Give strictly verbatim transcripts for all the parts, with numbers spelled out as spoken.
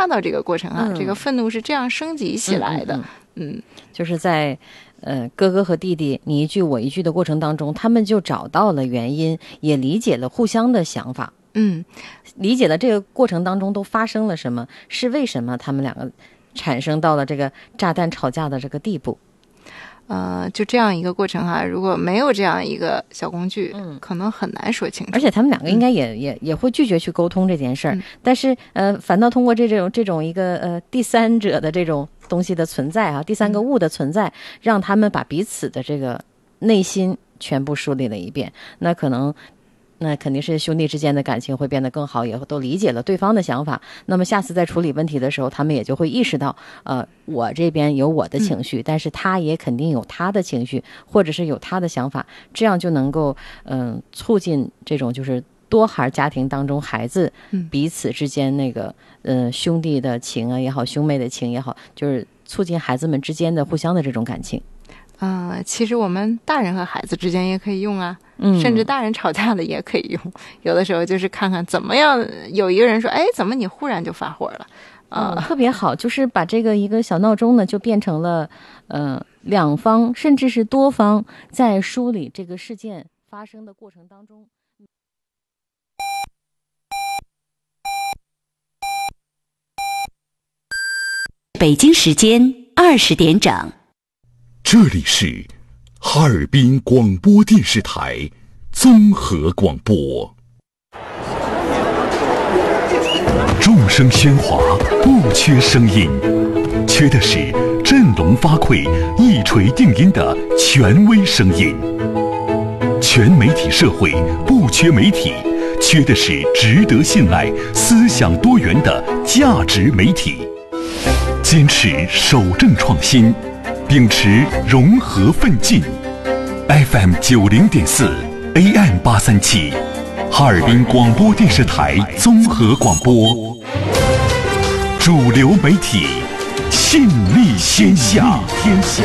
看到这个过程啊，嗯、这个愤怒是这样升级起来的。嗯，嗯嗯就是在呃哥哥和弟弟你一句我一句的过程当中，他们就找到了原因，也理解了互相的想法。 嗯， 理解了这个过程当中都发生了什么，是为什么他们两个产生到了这个炸弹吵架的这个地步。 呃，就这样一个过程哈、啊，如果没有这样一个小工具，嗯，可能很难说清楚。 而且他们两个应该也、嗯、也也会拒绝去沟通这件事儿、嗯，但是呃，反倒通过这种这种一个呃第三者的这种东西的存在啊，第三个物的存在，嗯、让他们把彼此的这个内心全部梳理了一遍。那可能。那肯定是兄弟之间的感情会变得更好，也都理解了对方的想法。那么下次在处理问题的时候，他们也就会意识到，呃，我这边有我的情绪，嗯、但是他也肯定有他的情绪，或者是有他的想法，这样就能够，嗯、呃，促进这种就是多孩家庭当中孩子彼此之间那个，呃，兄弟的情啊也好，兄妹的情也好，就是促进孩子们之间的互相的这种感情。 啊、呃，其实我们大人和孩子之间也可以用啊，嗯，甚至大人吵架了也可以用。有的时候就是看看怎么样，有一个人说，哎，怎么你忽然就发火了？啊、 呃嗯，特别好，就是把这个一个小闹钟呢，就变成了，呃，两方甚至是多方在梳理这个事件发生的过程当中。 北京时间二十点整。 这里是哈尔滨广播电视台综合广播。众声喧哗，不缺声音，缺的是振聋发聩、一锤定音的权威声音。全媒体社会不缺媒体，缺的是值得信赖、思想多元的价值媒体。坚持守正创新，秉持融合奋进。F M 九零点四 A M 八三七，哈尔滨广播电视台综合广播，主流媒体，信力天下。天下。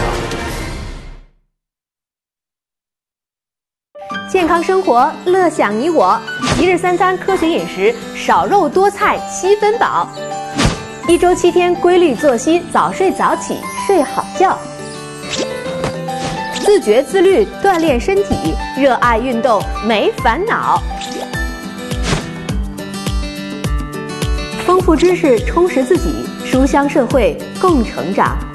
健康生活，乐享你我。一日三餐科学饮食，少肉多菜七分饱。一周七天规律作息，早睡早起，睡好觉。自觉自律，锻炼身体，热爱运动，没烦恼。丰富知识，充实自己，书香社会，共成长。